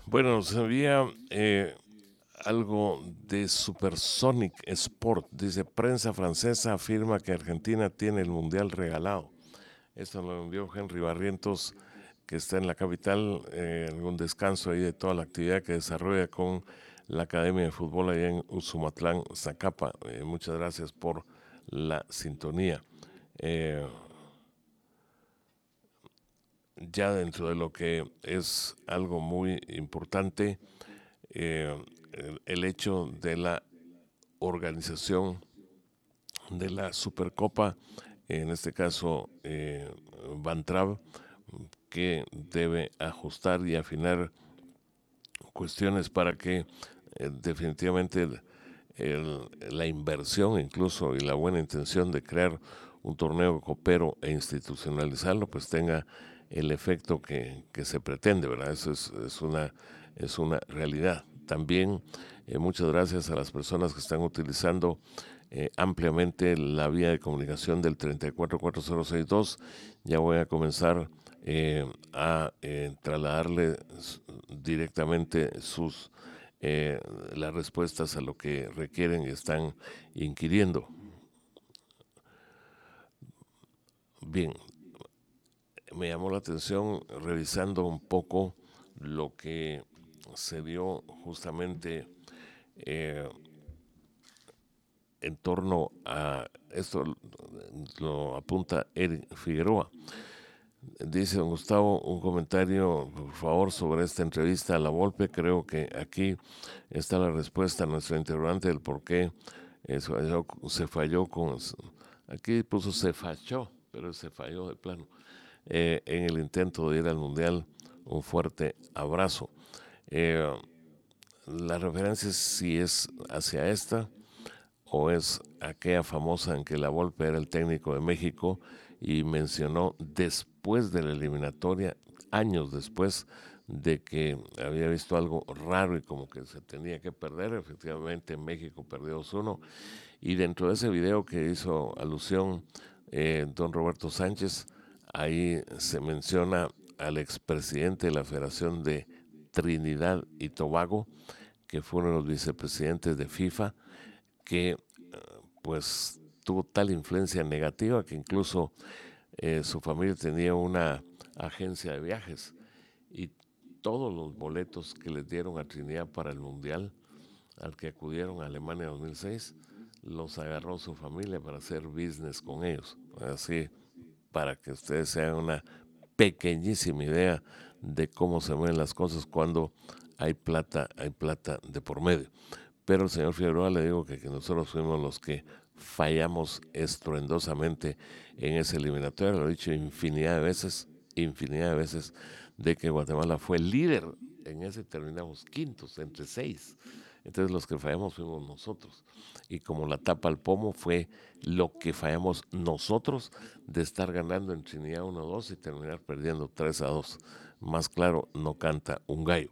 Bueno, nos envía algo de Supersonic Sport. Dice, prensa francesa afirma que Argentina tiene el mundial regalado. Esto lo envió Henry Barrientos, que está en la capital, algún descanso ahí de toda la actividad que desarrolla con la Academia de Fútbol allá en Usumatlán, Zacapa. Muchas gracias por la sintonía. Eh, ya dentro de lo que es algo muy importante, eh, el hecho de la organización de la Supercopa, en este caso Van Trapp, que debe ajustar y afinar cuestiones para que definitivamente la inversión incluso y la buena intención de crear un torneo copero e institucionalizarlo pues tenga el efecto que se pretende, ¿verdad? Eso es una realidad. También muchas gracias a las personas que están utilizando ampliamente la vía de comunicación del 344062. Ya voy a comenzar a trasladarle directamente las respuestas a lo que requieren y están inquiriendo. Bien, me llamó la atención revisando un poco lo que se dio justamente eh, en torno a esto, lo apunta Eric Figueroa. Dice don Gustavo, un comentario, por favor, sobre esta entrevista a la Volpe. Creo que aquí está la respuesta a nuestro interrogante del por qué se falló con... Aquí puso se falló, pero se falló de plano. En el intento de ir al Mundial, un fuerte abrazo. Eh, la referencia es si es hacia esta o es aquella famosa en que la Volpe era el técnico de México y mencionó después de la eliminatoria, años después de que había visto algo raro y como que se tenía que perder. Efectivamente México perdió 2-1 y dentro de ese video que hizo alusión don Roberto Sánchez, ahí se menciona al expresidente de la Federación de Trinidad y Tobago, que fue uno de los vicepresidentes de FIFA, que pues tuvo tal influencia negativa que incluso su familia tenía una agencia de viajes y todos los boletos que les dieron a Trinidad para el Mundial al que acudieron a Alemania 2006 los agarró su familia para hacer business con ellos. Así, para que ustedes se hagan una pequeñísima idea de cómo se mueven las cosas cuando hay plata de por medio. Pero el señor Figueroa le digo que nosotros fuimos los que fallamos estruendosamente en ese eliminatorio. Lo he dicho infinidad de veces, de que Guatemala fue líder. En ese terminamos quintos entre 6. Entonces los que fallamos fuimos nosotros. Y como la tapa al pomo fue lo que fallamos nosotros de estar ganando en Trinidad 1-2 y terminar perdiendo 3-2. Más claro, no canta un gallo.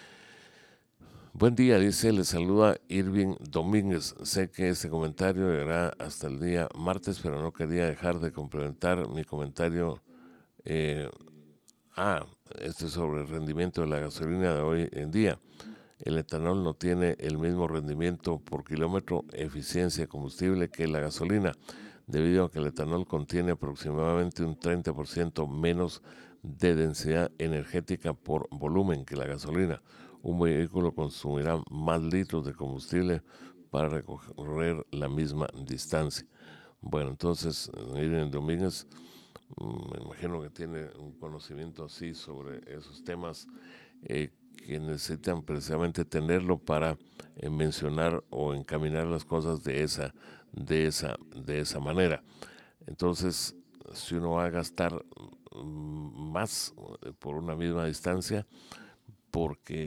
Buen día, dice, le saluda Irving Domínguez. Sé que este comentario llegará hasta el día martes, pero no quería dejar de complementar mi comentario. Eh, este es sobre el rendimiento de la gasolina de hoy en día. El etanol no tiene el mismo rendimiento por kilómetro, eficiencia de combustible que la gasolina, debido a que el etanol contiene aproximadamente un 30% menos de densidad energética por volumen que la gasolina. Un vehículo consumirá más litros de combustible para recorrer la misma distancia. Bueno, entonces, Irene Domínguez, me imagino que tiene un conocimiento así sobre esos temas que necesitan precisamente tenerlo para mencionar o encaminar las cosas de esa manera. Entonces, si uno va a gastar más por una misma distancia, porque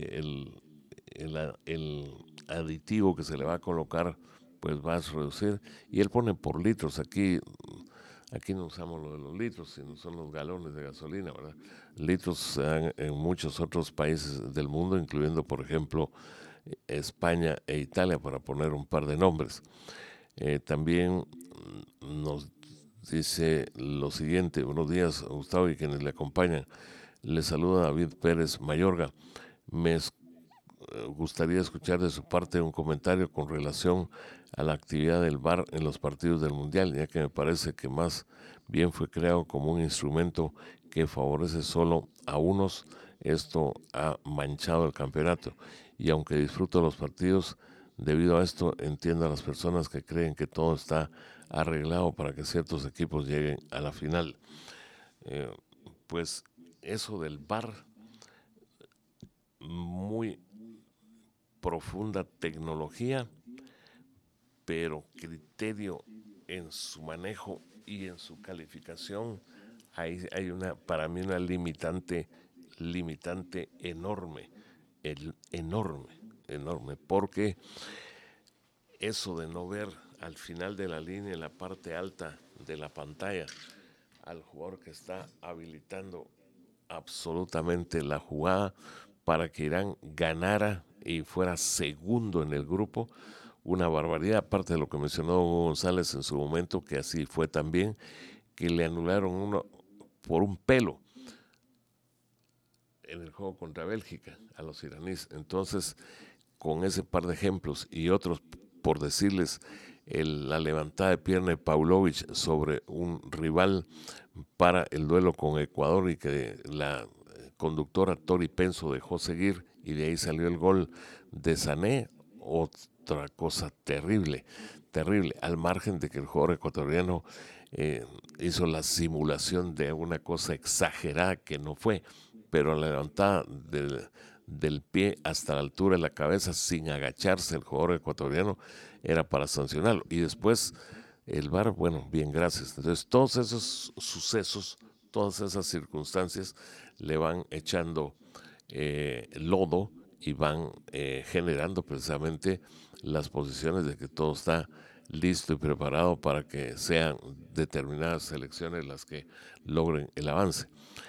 el aditivo que se le va a colocar pues va a reducir, y él pone por litros. Aquí no usamos lo de los litros, sino son los galones de gasolina, ¿verdad? Litros se dan en muchos otros países del mundo, incluyendo, por ejemplo, España e Italia, para poner un par de nombres. También nos dice lo siguiente: buenos días, Gustavo, y quienes le acompañan. Le saluda David Pérez Mayorga. Me gustaría escuchar de su parte un comentario con relación a la actividad del VAR en los partidos del Mundial, ya que me parece que más bien fue creado como un instrumento que favorece solo a unos. Esto ha manchado el campeonato y aunque disfruto los partidos, debido a esto entiendo a las personas que creen que todo está arreglado para que ciertos equipos lleguen a la final. Eh, pues eso del VAR, muy profunda tecnología, pero criterio en su manejo y en su calificación, hay una, para mí una limitante enorme, enorme, porque eso de no ver al final de la línea, en la parte alta de la pantalla, al jugador que está habilitando absolutamente la jugada para que Irán ganara y fuera segundo en el grupo, una barbaridad, aparte de lo que mencionó Hugo González en su momento, que así fue también, que le anularon uno por un pelo en el juego contra Bélgica a los iraníes. Entonces, con ese par de ejemplos y otros, por decirles, la levantada de pierna de Paulovic sobre un rival para el duelo con Ecuador y que la conductora Tori Penso dejó seguir y de ahí salió el gol de Sané, otra cosa terrible, terrible, al margen de que el jugador ecuatoriano hizo la simulación de una cosa exagerada que no fue, pero la levantada del pie hasta la altura de la cabeza sin agacharse el jugador ecuatoriano era para sancionarlo. Y después el VAR, bueno, bien, gracias. Entonces todos esos sucesos, todas esas circunstancias le van echando lodo y van generando precisamente las posiciones de que todo está listo y preparado para que sean determinadas selecciones las que logren el avance.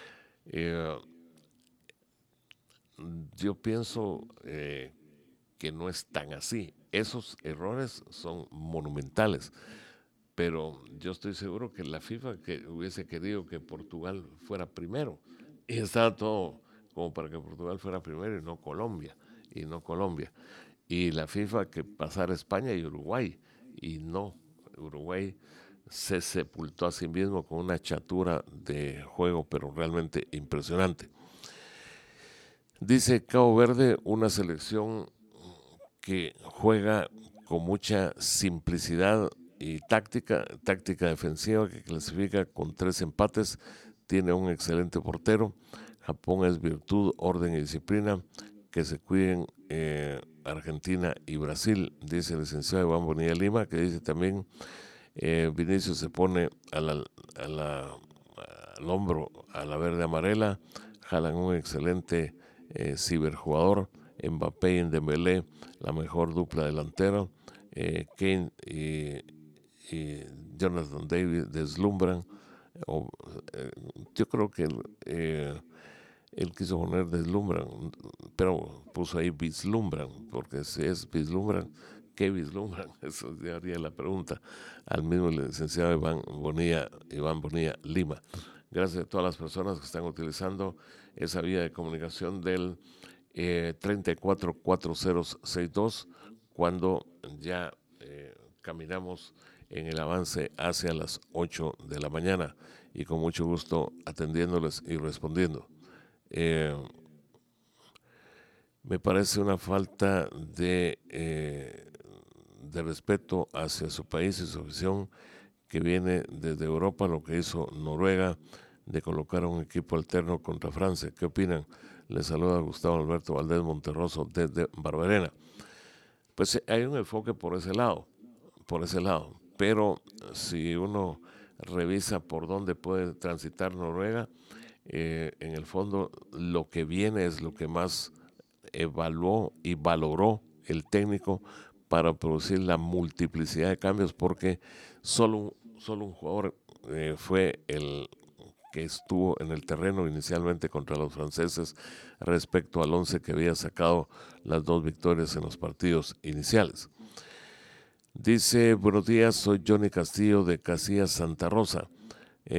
Yo pienso que no es tan así. Esos errores son monumentales, pero yo estoy seguro que la FIFA que hubiese querido que Portugal fuera primero y estaba todo como para que Portugal fuera primero y no Colombia. Y la FIFA que pasara España y Uruguay y no, Uruguay se sepultó a sí mismo con una chatura de juego, pero realmente impresionante. Dice Cabo Verde, una selección que juega con mucha simplicidad y táctica defensiva, que clasifica con 3 empates, tiene un excelente portero. Japón es virtud, orden y disciplina, que se cuiden Argentina y Brasil, dice el licenciado Iván Bonilla Lima, que dice también Vinicius se pone al hombro a la verde amarela, jalan un excelente ciberjugador, Mbappé y Dembélé, la mejor dupla delantera, Kane y Jonathan David deslumbran. O, yo creo que él quiso poner deslumbran, pero puso ahí vislumbran, porque si es vislumbran, ¿qué vislumbran? Eso ya haría la pregunta al mismo licenciado Iván Bonilla Lima. Gracias a todas las personas que están utilizando esa vía de comunicación del 344062 cuando ya caminamos en el avance hacia las 8 de la mañana y con mucho gusto atendiéndoles y respondiendo. Me parece una falta de respeto hacia su país y su afición que viene desde Europa, lo que hizo Noruega de colocar a un equipo alterno contra Francia. ¿Qué opinan? Les saluda Gustavo Alberto Valdés Monterroso desde Barberena. Pues hay un enfoque por ese lado, pero si uno revisa por dónde puede transitar Noruega, en el fondo lo que viene es lo que más evaluó y valoró el técnico para producir la multiplicidad de cambios, porque solo un jugador fue el que estuvo en el terreno inicialmente contra los franceses respecto al 11 que había sacado las 2 victorias en los partidos iniciales. Dice, buenos días, soy Johnny Castillo de Casillas, Santa Rosa.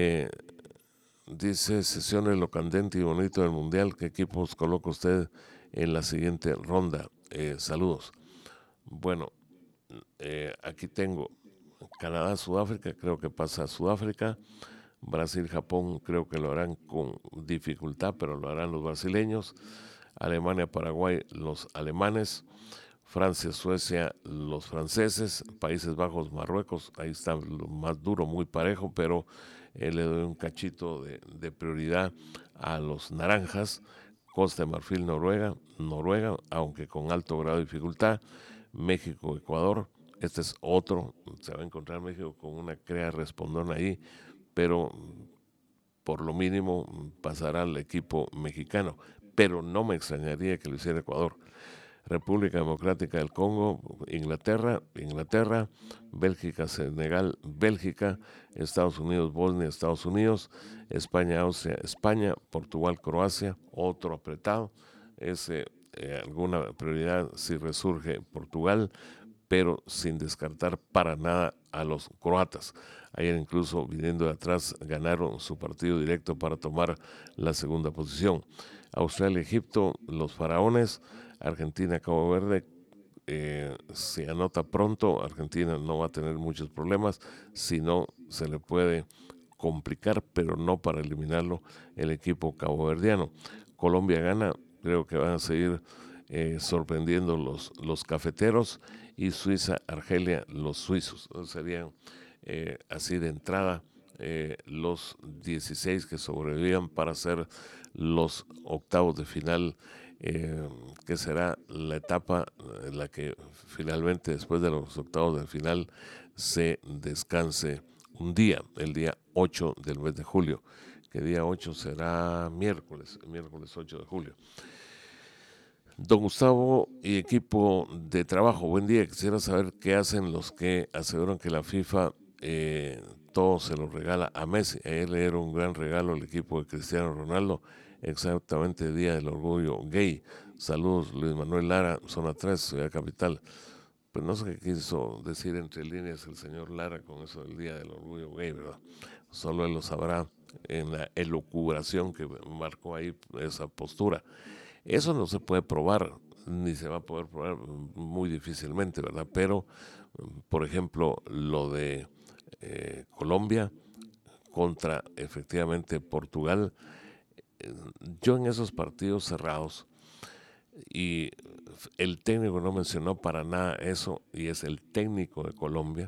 Dice, sesión en lo candente y bonito del Mundial, ¿qué equipos coloca usted en la siguiente ronda. Saludos. Bueno, aquí tengo Canadá, Sudáfrica, creo que pasa a Sudáfrica. Brasil, Japón, creo que lo harán con dificultad, pero lo harán los brasileños. Alemania, Paraguay, los alemanes. Francia, Suecia, los franceses. Países Bajos, Marruecos, ahí está lo más duro, muy parejo, pero le doy un cachito de prioridad a los naranjas. Costa de Marfil, Noruega, aunque con alto grado de dificultad. México, Ecuador, este es otro, se va a encontrar México con una crea respondón ahí, pero por lo mínimo pasará al equipo mexicano, pero no me extrañaría que lo hiciera Ecuador. República Democrática del Congo, Inglaterra, Bélgica, Senegal, Bélgica, Estados Unidos, Bosnia, Estados Unidos, España, Austria, España, Portugal, Croacia, otro apretado. Es alguna prioridad si resurge Portugal, pero sin descartar para nada a los croatas. Ayer incluso viniendo de atrás ganaron su partido directo para tomar la segunda posición. Australia, Egipto, los faraones. Argentina, Cabo Verde, se anota pronto. Argentina no va a tener muchos problemas, si no se le puede complicar, pero no para eliminarlo el equipo caboverdiano. Colombia gana, creo que van a seguir sorprendiendo los cafeteros, y Suiza, Argelia, los suizos. Entonces serían así de entrada los 16 que sobrevivan para ser los octavos de final, que será la etapa en la que finalmente después de los octavos de final se descanse un día, el día 8 del mes de julio, que día 8 será miércoles 8 de julio. Don Gustavo y equipo de trabajo, buen día. Quisiera saber qué hacen los que aseguran que la FIFA todo se lo regala a Messi. A él le era un gran regalo el equipo de Cristiano Ronaldo, exactamente el Día del Orgullo Gay. Saludos, Luis Manuel Lara, Zona 3, Ciudad Capital. Pues no sé qué quiso decir entre líneas el señor Lara con eso del Día del Orgullo Gay, ¿verdad? Solo él lo sabrá en la elucubración que marcó ahí esa postura. Eso no se puede probar, ni se va a poder probar muy difícilmente, ¿verdad? Pero, por ejemplo, lo de Colombia contra efectivamente Portugal, yo en esos partidos cerrados, y el técnico no mencionó para nada eso, y es el técnico de Colombia,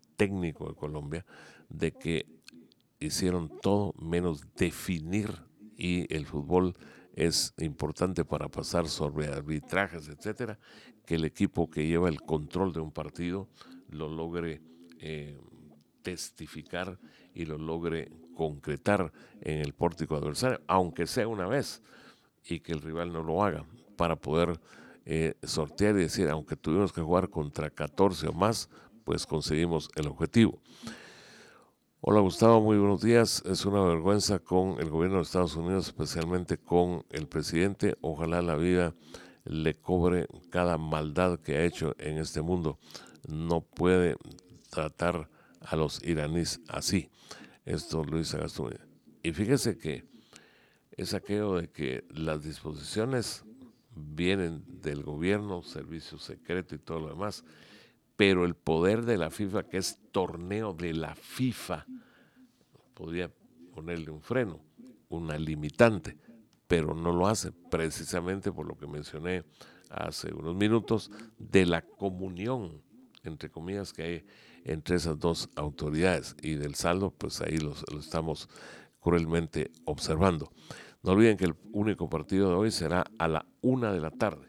de que hicieron todo menos definir, y el fútbol es importante para pasar sobre arbitrajes, etcétera, que el equipo que lleva el control de un partido lo logre testificar y lo logre concretar en el pórtico adversario, aunque sea una vez, y que el rival no lo haga, para poder sortear y decir, aunque tuvimos que jugar contra 14 o más, pues conseguimos el objetivo. Hola Gustavo, muy buenos días. Es una vergüenza con el gobierno de Estados Unidos, especialmente con el presidente. Ojalá la vida le cobre cada maldad que ha hecho en este mundo. No puede tratar a los iraníes así. Esto Luis Agastúñez. Y fíjese que es aquello de que las disposiciones vienen del gobierno, servicio secreto y todo lo demás, pero el poder de la FIFA, que es torneo de la FIFA, podría ponerle un freno, una limitante, pero no lo hace, precisamente por lo que mencioné hace unos minutos, de la comunión, entre comillas, que hay entre esas dos autoridades, y del saldo, pues ahí lo estamos cruelmente observando. No olviden que el único partido de hoy será a la 1 de la tarde,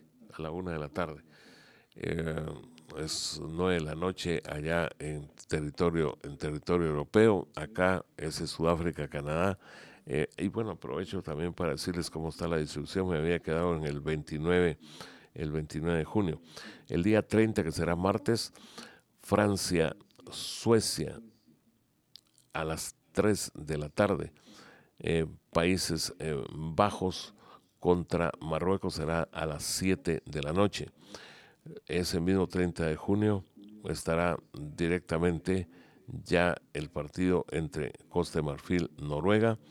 es 9 de la noche allá en territorio europeo. Acá es Sudáfrica, Canadá. Y bueno, aprovecho también para decirles cómo está la distribución. Me había quedado en el 29 de junio. El día 30, que será martes, Francia, Suecia, a las 3 de la tarde. Países Bajos contra Marruecos será a las 7 de la noche. Ese mismo 30 de junio estará directamente ya el partido entre Costa de Marfil, Noruega,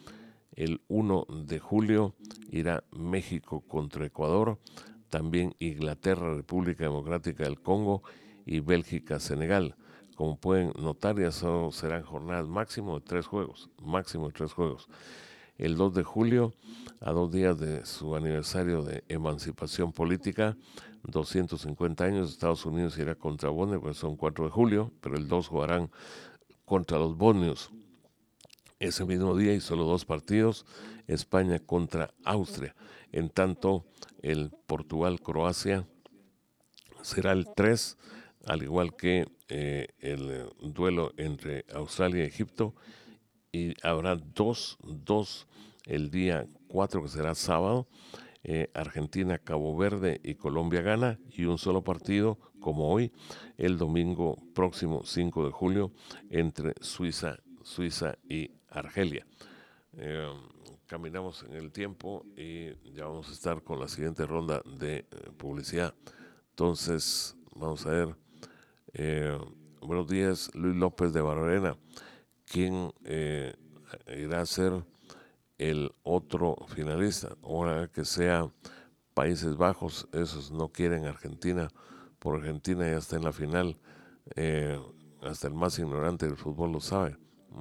El 1 de julio irá México contra Ecuador, también Inglaterra, República Democrática del Congo y Bélgica, Senegal. Como pueden notar, ya solo serán jornadas máximo de 3 juegos, máximo de 3 juegos. El 2 de julio, a 2 días de su aniversario de emancipación política, 250 años, Estados Unidos irá contra Bosnia, pues son 4 de julio, pero el 2 jugarán contra los bosnios. Ese mismo día y solo 2 partidos, España contra Austria. En tanto, el Portugal-Croacia será el 3, al igual que el duelo entre Australia y Egipto, y habrá dos el día 4, que será sábado, Argentina, Cabo Verde y Colombia gana, y un solo partido, como hoy, el domingo próximo 5 de julio, entre Suiza y Argelia. Eh, Caminamos en el tiempo y ya vamos a estar con la siguiente ronda de publicidad. Entonces, vamos a ver. Eh, Buenos días, Luis López de Barberena. ¿Quién irá a ser el otro finalista? Ahora que sea Países Bajos, esos no quieren Argentina, por Argentina ya está en la final. Eh, Hasta el más ignorante del fútbol lo sabe.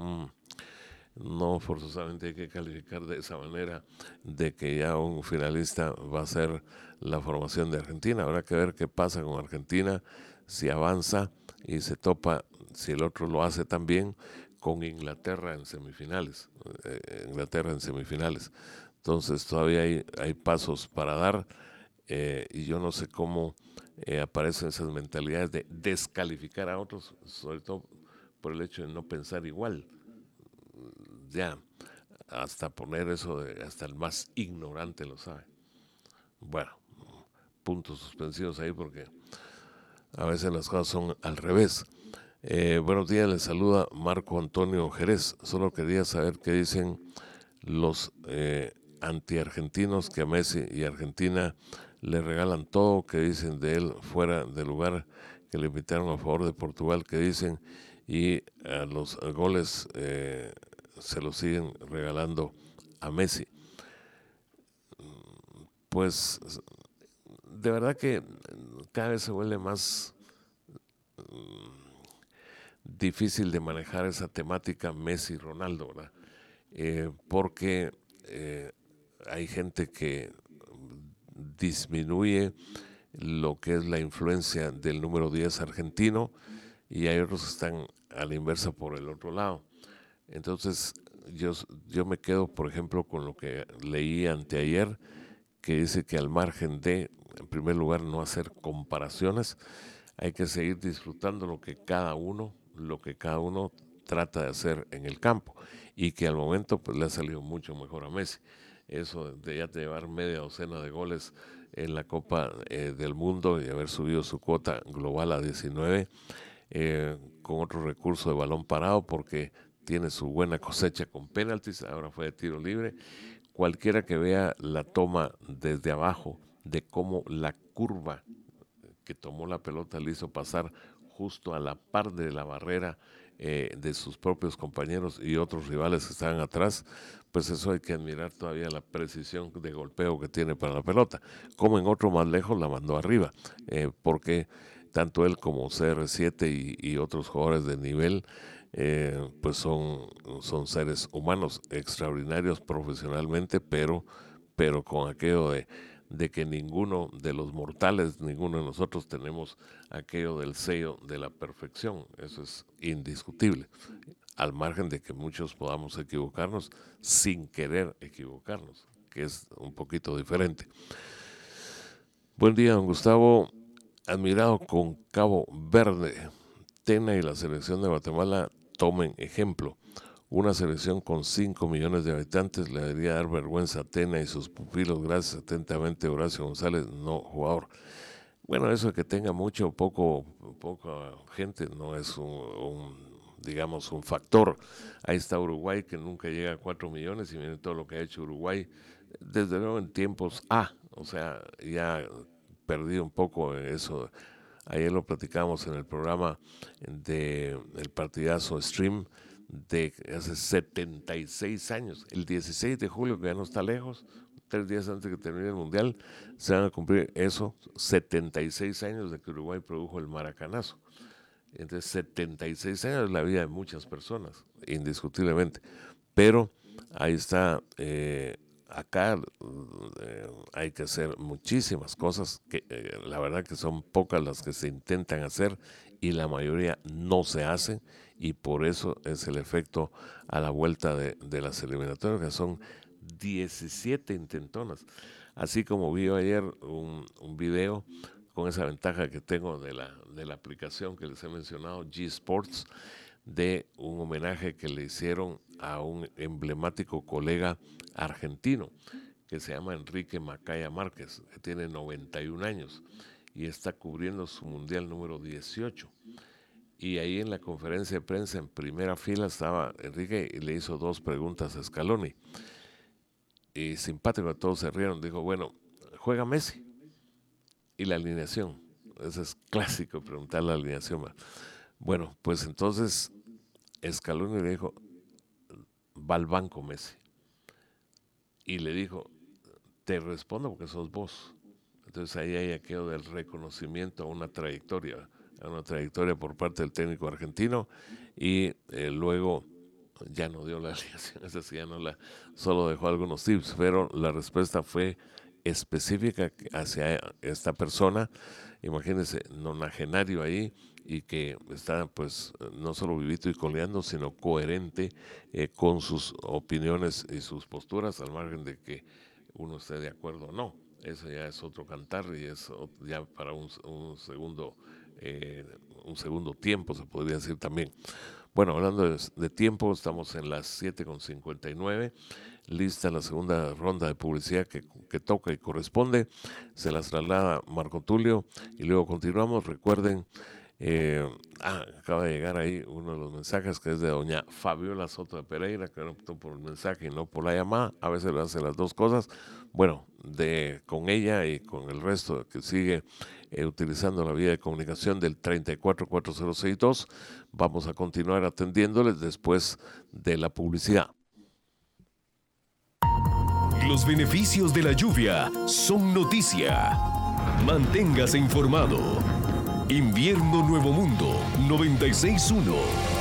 No forzosamente hay que calificar de esa manera de que ya un finalista va a ser la formación de Argentina. Habrá que ver qué pasa con Argentina, si avanza y se topa, si el otro lo hace también, con Inglaterra en semifinales. Entonces todavía hay pasos para dar, y yo no sé cómo aparecen esas mentalidades de descalificar a otros, sobre todo por el hecho de no pensar igual. Ya, hasta poner eso de hasta el más ignorante lo sabe. Bueno, puntos suspensivos ahí porque a veces las cosas son al revés. Buenos días, les saluda Marco Antonio Jerez. Solo quería saber qué dicen los anti-argentinos que a Messi y Argentina le regalan todo, que dicen de él fuera de lugar, que le invitaron a favor de Portugal, que dicen, y a los goles se los siguen regalando a Messi. Pues de verdad que cada vez se vuelve más difícil de manejar esa temática Messi-Ronaldo, ¿verdad? Porque hay gente que disminuye lo que es la influencia del número 10 argentino, y hay otros que están a la inversa por el otro lado. Entonces yo me quedo, por ejemplo, con lo que leí anteayer, que dice que al margen de, en primer lugar, no hacer comparaciones, hay que seguir disfrutando lo que cada uno trata de hacer en el campo, y que al momento pues le ha salido mucho mejor a Messi. Eso de ya llevar media docena de goles en la Copa del Mundo y haber subido su cuota global a 19, con otro recurso de balón parado, porque tiene su buena cosecha con penaltis, ahora fue de tiro libre. Cualquiera que vea la toma desde abajo de cómo la curva que tomó la pelota le hizo pasar justo a la par de la barrera de sus propios compañeros y otros rivales que estaban atrás, pues eso hay que admirar todavía, la precisión de golpeo que tiene para la pelota. Como en otro más lejos la mandó arriba, porque tanto él como CR7 y otros jugadores de nivel, pues son seres humanos extraordinarios profesionalmente, pero con aquello de que ninguno de los mortales, ninguno de nosotros tenemos aquello del sello de la perfección. Eso es indiscutible, al margen de que muchos podamos equivocarnos sin querer equivocarnos, que es un poquito diferente. Buen día, don Gustavo. Admirado con Cabo Verde. Tena y la selección de Guatemala tomen ejemplo. Una selección con 5 millones de habitantes le debería dar vergüenza a Tena y sus pupilos. Gracias atentamente, Horacio González, no jugador. Bueno, eso de que tenga mucho o poca gente no es digamos, un factor. Ahí está Uruguay, que nunca llega a 4 millones, y miren todo lo que ha hecho Uruguay. Desde luego en tiempos o sea, ya perdí un poco eso. Ayer lo platicamos en el programa del partidazo Stream, de hace 76 años. El 16 de julio, que ya no está lejos, 3 días antes que termine el Mundial, se van a cumplir 76 años de que Uruguay produjo el Maracanazo. Entonces, 76 años es la vida de muchas personas, indiscutiblemente. Pero ahí está, acá hay que hacer muchísimas cosas, que la verdad que son pocas las que se intentan hacer y la mayoría no se hacen, y por eso es el efecto a la vuelta de las eliminatorias, que son 17 intentonas. Así como vi ayer un video con esa ventaja que tengo de la aplicación que les he mencionado, G Sports, de un homenaje que le hicieron a un emblemático colega argentino que se llama Enrique Macaya Márquez, que tiene 91 años y está cubriendo su mundial número 18. Y ahí en la conferencia de prensa en primera fila estaba Enrique y le hizo 2 preguntas a Scaloni. Y simpático, todos se rieron. Dijo, bueno, ¿juega Messi? Y la alineación. Eso es clásico, preguntar la alineación. Bueno, pues entonces Scaloni le dijo, va al banco Messi. Y le dijo, te respondo porque sos vos. Entonces ahí hay aquello del reconocimiento a una trayectoria por parte del técnico argentino, y luego ya no dio la alineación, es decir, solo dejó algunos tips, pero la respuesta fue específica hacia esta persona, imagínense, nonagenario ahí, y que está pues no solo vivito y coleando, sino coherente con sus opiniones y sus posturas, al margen de que uno esté de acuerdo o no. Eso ya es otro cantar y es ya para un segundo tiempo, se podría decir también. Bueno, hablando de tiempo, estamos en las 7:59, lista la segunda ronda de publicidad que toca y corresponde. Se las traslada Marco Tulio y luego continuamos. Recuerden, acaba de llegar ahí uno de los mensajes, que es de doña Fabiola Soto de Pereira, que optó por el mensaje y no por la llamada. A veces le hacen las dos cosas. Bueno, con ella y con el resto que sigue utilizando la vía de comunicación del 344062, vamos a continuar atendiéndoles después de la publicidad. Los beneficios de la lluvia son noticia. Manténgase informado. Invierno Nuevo Mundo 96.1.